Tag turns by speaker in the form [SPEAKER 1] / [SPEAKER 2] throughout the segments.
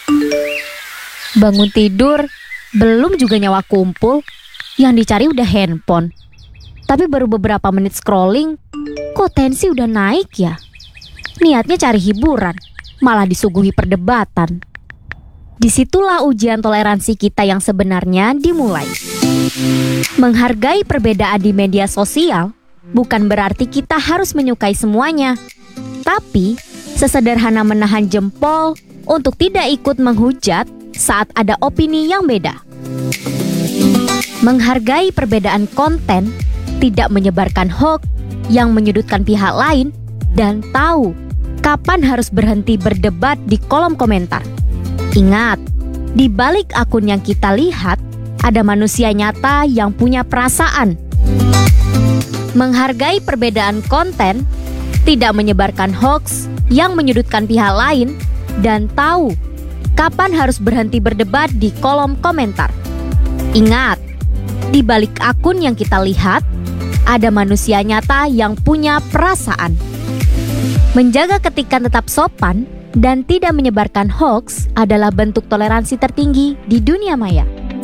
[SPEAKER 1] Bangun tidur, belum juga nyawa kumpul, yang dicari udah handphone. Tapi baru beberapa menit scrolling, kok tensi udah naik ya? Niatnya cari hiburan, malah disuguhi perdebatan. Disitulah ujian toleransi kita yang sebenarnya dimulai. Menghargai perbedaan di media sosial bukan berarti kita harus menyukai semuanya. Tapi, sesederhana menahan jempol untuk tidak ikut menghujat saat ada opini yang beda. Menghargai perbedaan konten, tidak menyebarkan hoax yang menyudutkan pihak lain, dan tahu kapan harus berhenti berdebat di kolom komentar. Ingat, di balik akun yang kita lihat, ada manusia nyata yang punya perasaan. Menghargai perbedaan konten, tidak menyebarkan hoax yang menyudutkan pihak lain, dan tahu kapan harus berhenti berdebat di kolom komentar. Ingat, di balik akun yang kita lihat, ada manusia nyata yang punya perasaan. Menjaga ketikan tetap sopan dan tidak menyebarkan hoax adalah bentuk toleransi tertinggi di dunia maya.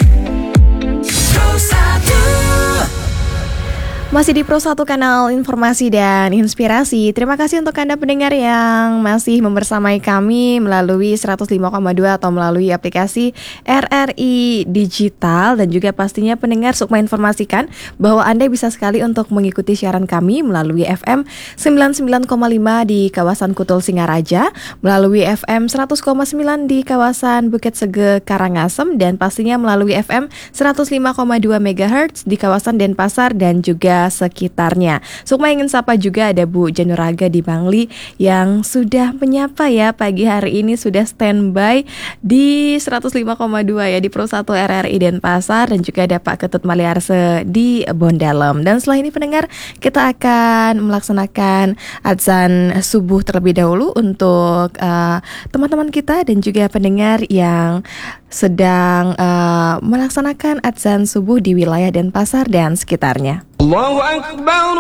[SPEAKER 2] Masih di Pro 1 kanal informasi dan inspirasi. Terima kasih untuk Anda pendengar yang masih membersamai kami melalui 105,2 atau melalui aplikasi RRI Digital. Dan juga pastinya pendengar Sukma informasikan bahwa Anda bisa sekali untuk mengikuti siaran kami melalui FM 99,5 di kawasan Kutul Singaraja, melalui FM 100,9 di kawasan Bukit Sege Karangasem, dan pastinya melalui FM 105,2 MHz di kawasan Denpasar dan juga sekitarnya. Sukma ingin sapa juga ada Bu Januraga di Bangli yang sudah menyapa ya pagi hari ini, sudah standby di 105,2 ya di Pro 1 RRI Denpasar, dan juga ada Pak Ketut Maliarse di Bondalem. Dan setelah ini pendengar, kita akan melaksanakan azan subuh terlebih dahulu untuk teman-teman kita dan juga pendengar yang sedang melaksanakan azan subuh di wilayah Denpasar dan sekitarnya.
[SPEAKER 3] Allahu Akbar,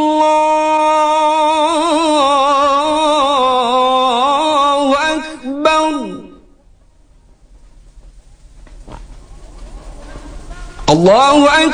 [SPEAKER 3] Allahu Akbar, Allahu Akbar.